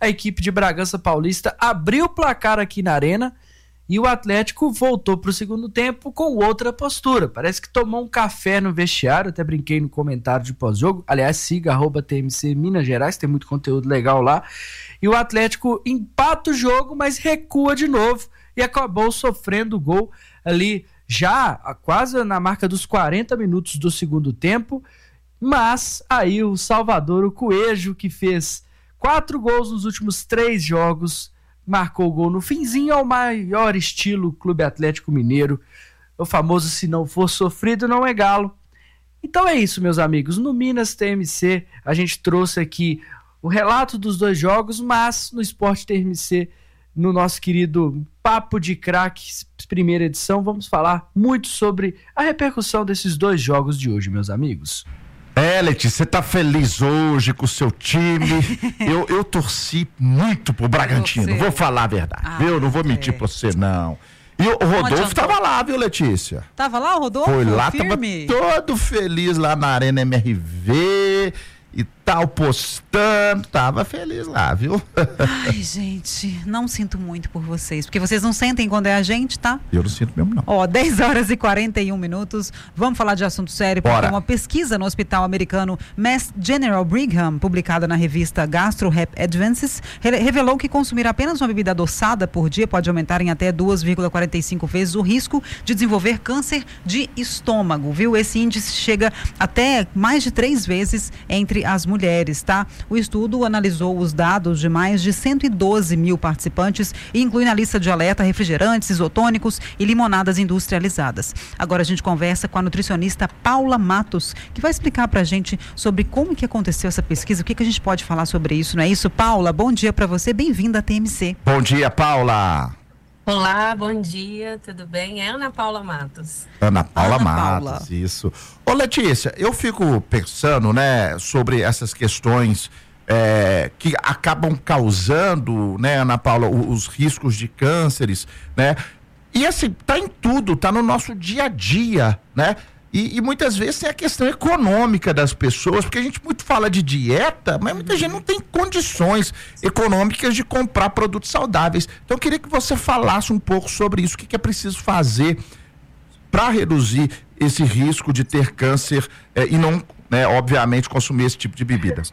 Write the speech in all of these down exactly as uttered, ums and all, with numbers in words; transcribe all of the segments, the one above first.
a equipe de Bragança Paulista abriu o placar aqui na Arena e o Atlético voltou para o segundo tempo com outra postura. Parece que tomou um café no vestiário, até brinquei no comentário de pós-jogo. Aliás, siga arroba T M C Minas Gerais, tem muito conteúdo legal lá. E o Atlético empata o jogo, mas recua de novo e acabou sofrendo o gol ali já quase na marca dos quarenta minutos do segundo tempo. Mas aí o Salvador, o Coelho, que fez quatro gols nos últimos três jogos, marcou o gol no finzinho ao maior estilo Clube Atlético Mineiro, o famoso se não for sofrido não é galo. Então é isso, meus amigos, no Minas T M C a gente trouxe aqui o relato dos dois jogos, mas no Esporte T M C, no nosso querido Papo de Craques, primeira edição, vamos falar muito sobre a repercussão desses dois jogos de hoje, meus amigos. É, Letícia, você tá feliz hoje com o seu time? eu, eu torci muito pro Bragantino, você... vou falar a verdade, ah, viu? Não vou mentir é. pra você, não. E o, o Rodolfo tava lá, viu, Letícia? Tava lá o Rodolfo? Foi lá, firme. Tava todo feliz lá na Arena M R V e tal, postando, tava feliz lá, viu? Ai, gente, não sinto muito por vocês, porque vocês não sentem quando é a gente, tá? Eu não sinto mesmo, não. Ó, dez horas e quarenta e um minutos, vamos falar de assunto sério, porque Bora. uma pesquisa no hospital americano Mass General Brigham, publicada na revista GastroHep Advances, re- revelou que consumir apenas uma bebida adoçada por dia pode aumentar em até duas vírgula quarenta e cinco vezes o risco de desenvolver câncer de estômago, viu? Esse índice chega até mais de três vezes entre as mulheres, tá? O estudo analisou os dados de mais de cento e doze mil participantes e inclui na lista de alerta refrigerantes, isotônicos e limonadas industrializadas. Agora a gente conversa com a nutricionista Paula Matos, que vai explicar pra gente sobre como que aconteceu essa pesquisa, o que que a gente pode falar sobre isso, não é isso? Paula, bom dia pra você, bem-vinda à T M C. Bom dia, Paula. Olá, bom dia, tudo bem? É Ana Paula Matos. Ana Paula Ana Matos, Paula. isso. Ô, Letícia, eu fico pensando, né, sobre essas questões é, que acabam causando, né, Ana Paula, os, os riscos de cânceres, né? E assim, tá em tudo, tá no nosso dia a dia, né? E, e muitas vezes tem a questão econômica das pessoas, porque a gente muito fala de dieta, mas muita gente não tem condições econômicas de comprar produtos saudáveis. Então eu queria que você falasse um pouco sobre isso, o que, que é preciso fazer para reduzir esse risco de ter câncer eh, e não, né, obviamente, consumir esse tipo de bebida.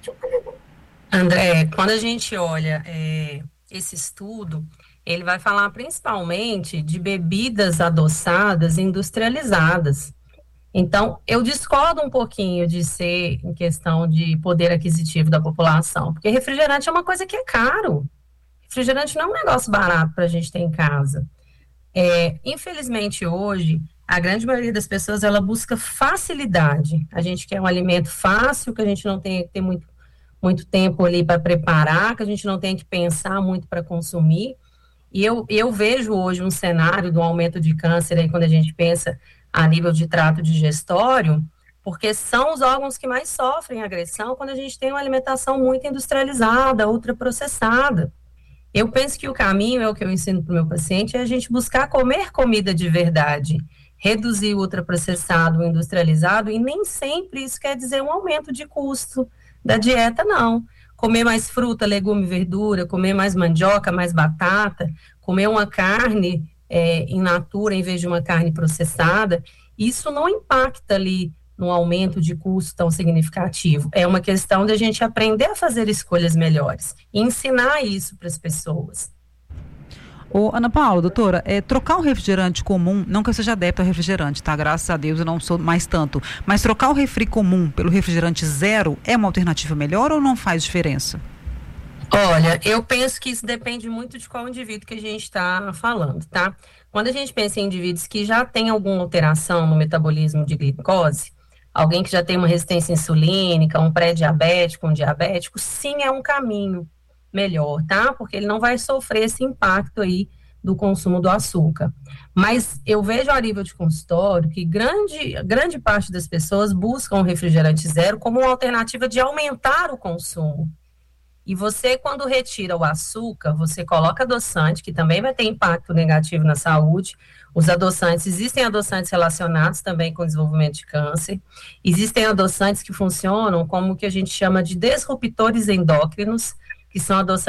André, quando a gente olha é, esse estudo, ele vai falar principalmente de bebidas adoçadas industrializadas. Então, eu discordo um pouquinho de ser em questão de poder aquisitivo da população, porque refrigerante é uma coisa que é caro. Refrigerante não é um negócio barato para a gente ter em casa. É, infelizmente, hoje, a grande maioria das pessoas, ela busca facilidade. A gente quer um alimento fácil, que a gente não tem que ter muito, muito tempo ali para preparar, que a gente não tem que pensar muito para consumir. E eu, eu vejo hoje um cenário do aumento de câncer, aí, quando a gente pensa a nível de trato digestório, porque são os órgãos que mais sofrem agressão quando a gente tem uma alimentação muito industrializada, ultraprocessada. Eu penso que o caminho, é o que eu ensino para o meu paciente, é a gente buscar comer comida de verdade, reduzir o ultraprocessado, o industrializado, e nem sempre isso quer dizer um aumento de custo da dieta, não. Comer mais fruta, legume, verdura, comer mais mandioca, mais batata, comer uma carne É, in natura, em vez de uma carne processada, isso não impacta ali no aumento de custo tão significativo. É uma questão de a gente aprender a fazer escolhas melhores e ensinar isso para as pessoas. Ô, Ana Paula, doutora, é, trocar o refrigerante comum, não que eu seja adepta ao refrigerante, tá? Graças a Deus eu não sou mais tanto, mas trocar o refri comum pelo refrigerante zero é uma alternativa melhor ou não faz diferença? Olha, eu penso que isso depende muito de qual indivíduo que a gente está falando, tá? Quando a gente pensa em indivíduos que já têm alguma alteração no metabolismo de glicose, alguém que já tem uma resistência insulínica, um pré-diabético, um diabético, sim, é um caminho melhor, tá? Porque ele não vai sofrer esse impacto aí do consumo do açúcar. Mas eu vejo a nível de consultório que grande, grande parte das pessoas buscam o refrigerante zero como uma alternativa de aumentar o consumo. E você, quando retira o açúcar, você coloca adoçante, que também vai ter impacto negativo na saúde. Os adoçantes, existem adoçantes relacionados também com o desenvolvimento de câncer. Existem adoçantes que funcionam como o que a gente chama de disruptores endócrinos, que são adoçantes